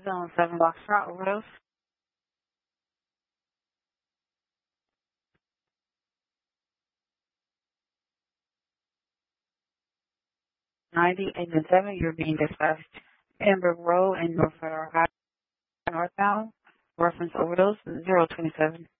Zone 7 Foxtrot, overdose. 90 Engine 7, you're being dispatched. Pembroke Road and North Federal High northbound. Reference overdose 027.